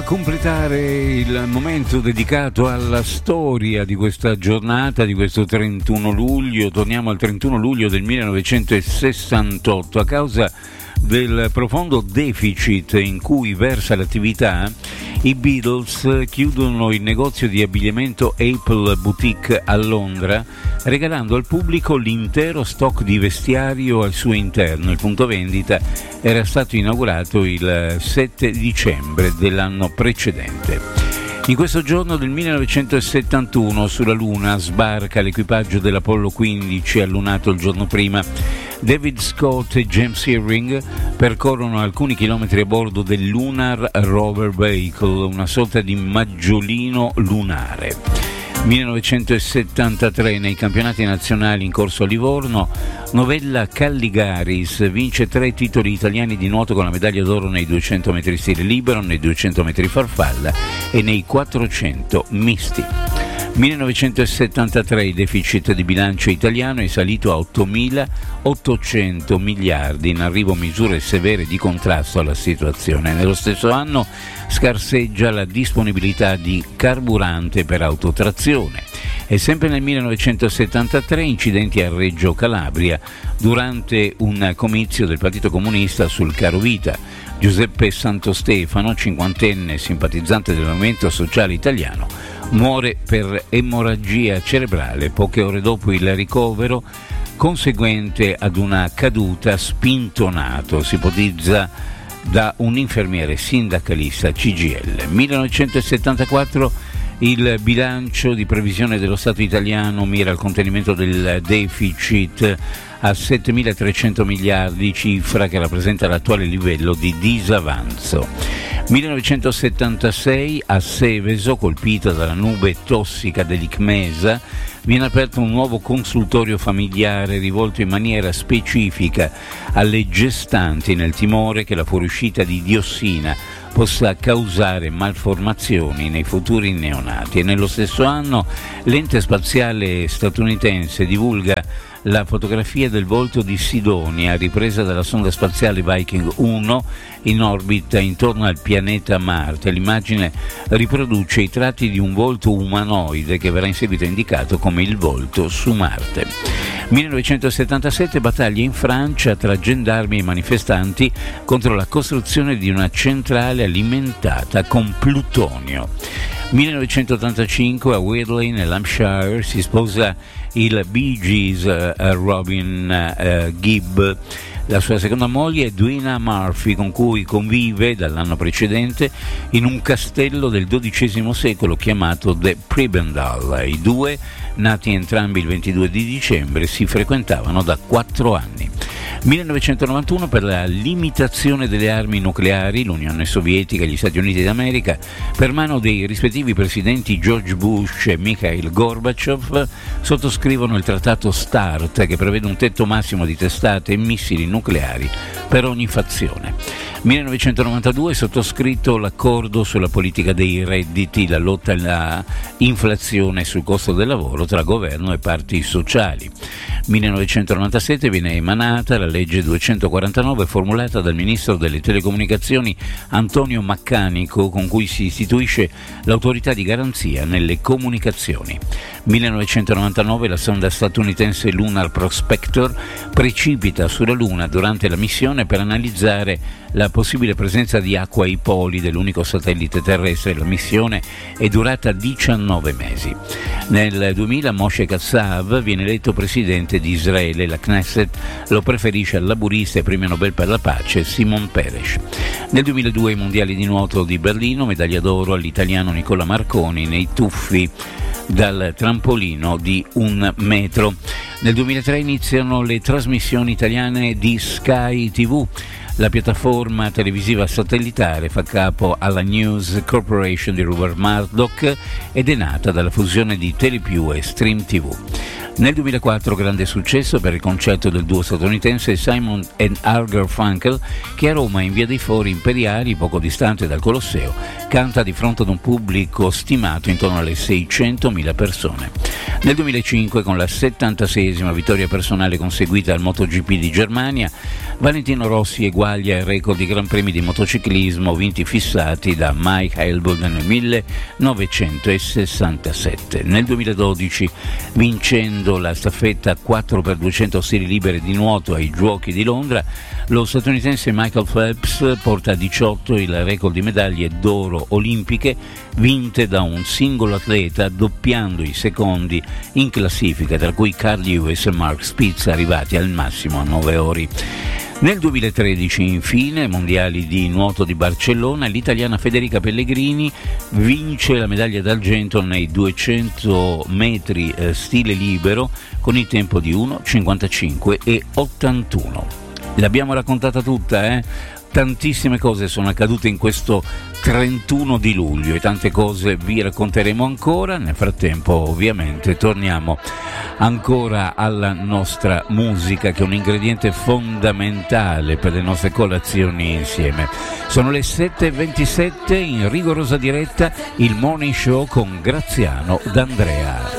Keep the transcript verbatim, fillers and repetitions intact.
a completare il momento dedicato alla storia di questa giornata, di questo trentuno luglio. Torniamo al trentuno luglio del millenovecentosessantotto. A causa del profondo deficit in cui versa l'attività, i Beatles chiudono il negozio di abbigliamento Apple Boutique a Londra, regalando al pubblico l'intero stock di vestiario al suo interno. Il punto vendita era stato inaugurato il sette dicembre dell'anno precedente. In questo giorno del millenovecentosettantuno sulla Luna sbarca l'equipaggio dell'Apollo quindici, allunato il giorno prima. David Scott e James Irving percorrono alcuni chilometri a bordo del Lunar Rover Vehicle, una sorta di maggiolino lunare. millenovecentosettantatré, nei campionati nazionali in corso a Livorno, Novella Calligaris vince tre titoli italiani di nuoto con la medaglia d'oro nei duecento metri stile libero, nei duecento metri farfalla e nei quattrocento misti. millenovecentosettantatré, il deficit di bilancio italiano è salito a ottomilaottocento miliardi, in arrivo misure severe di contrasto alla situazione. Nello stesso anno scarseggia la disponibilità di carburante per autotrazione. E sempre nel millenovecentosettantatré, incidenti a Reggio Calabria durante un comizio del Partito Comunista sul caro vita. Giuseppe Santostefano, cinquantenne simpatizzante del Movimento Sociale Italiano, muore per emorragia cerebrale poche ore dopo il ricovero conseguente ad una caduta spintonato, si ipotizza da un infermiere sindacalista C G I L. millenovecentosettantaquattro, il bilancio di previsione dello Stato italiano mira al contenimento del deficit a settemilatrecento miliardi, cifra che rappresenta l'attuale livello di disavanzo. millenovecentosettantasei, a Seveso, colpita dalla nube tossica dell'Icmesa, viene aperto un nuovo consultorio familiare rivolto in maniera specifica alle gestanti, nel timore che la fuoriuscita di diossina possa causare malformazioni nei futuri neonati. E nello stesso anno l'ente spaziale statunitense divulga la fotografia del volto di Sidonia, ripresa dalla sonda spaziale Viking uno in orbita intorno al pianeta Marte. L'immagine riproduce i tratti di un volto umanoide che verrà in seguito indicato come il volto su Marte. millenovecentosettantasette, battaglie in Francia tra gendarmi e manifestanti contro la costruzione di una centrale alimentata con plutonio. millenovecentottantacinque, a Whitley, nell'Hampshire, si sposa il Bee Gees uh, Robin uh, Gibb. La sua seconda moglie è Edwina Murphy, con cui convive dall'anno precedente in un castello del dodicesimo secolo chiamato The Prebendal. I due, nati entrambi il ventidue di dicembre, si frequentavano da quattro anni. millenovecentonovantuno, per la limitazione delle armi nucleari, l'Unione Sovietica e gli Stati Uniti d'America, per mano dei rispettivi presidenti George Bush e Mikhail Gorbachev, sottoscrivono il trattato START, che prevede un tetto massimo di testate e missili nucleari per ogni fazione. millenovecentonovantadue, sottoscritto l'accordo sulla politica dei redditi, la lotta alla inflazione e sul costo del lavoro tra governo e parti sociali. millenovecentonovantasette, viene emanata la legge duecentoquarantanove, formulata dal ministro delle telecomunicazioni Antonio Maccanico, con cui si istituisce l'autorità di garanzia nelle comunicazioni. millenovecentonovantanove, la sonda statunitense Lunar Prospector precipita sulla Luna durante la missione per analizzare la possibile presenza di acqua ai poli dell'unico satellite terrestre. La missione è durata diciannove mesi. Nel duemila Moshe Katsav viene eletto presidente di Israele. La Knesset lo preferisce al laburista e premio Nobel per la pace Simon Peres. Nel duemiladue, i mondiali di nuoto di Berlino, medaglia d'oro all'italiano Nicola Marconi nei tuffi dal trampolino di un metro. Nel duemilatré iniziano le trasmissioni italiane di Sky tivù. La piattaforma televisiva satellitare fa capo alla News Corporation di Rupert Murdoch ed è nata dalla fusione di Telepiù e Stream tivù. Nel duemilaquattro grande successo per il concerto del duo statunitense Simon and Garfunkel, che a Roma in via dei Fori Imperiali, poco distante dal Colosseo, canta di fronte ad un pubblico stimato intorno alle seicentomila persone. Nel duemilacinque, con la settantaseiesima vittoria personale conseguita al MotoGP di Germania, Valentino Rossi eguaglia il record di Gran Premi di motociclismo vinti fissati da Mike Helbig nel millenovecentosessantasette. Nel duemiladodici, vincendo la staffetta quattro per duecento stili liberi di nuoto ai Giochi di Londra, lo statunitense Michael Phelps porta a diciotto il record di medaglie d'oro olimpiche vinte da un singolo atleta, doppiando i secondi in classifica, tra cui Carl Lewis e Mark Spitz, arrivati al massimo a nove ori. Nel duemilatredici, infine, mondiali di nuoto di Barcellona, l'italiana Federica Pellegrini vince la medaglia d'argento nei duecento metri eh, stile libero con il tempo di uno cinquantacinque e ottantuno. L'abbiamo raccontata tutta, eh? Tantissime cose sono accadute in questo trentuno di luglio e tante cose vi racconteremo ancora. Nel frattempo, ovviamente, torniamo ancora alla nostra musica, che è un ingrediente fondamentale per le nostre colazioni insieme. Sono le sette e ventisette, in rigorosa diretta il Morning Show con Graziano D'Andrea.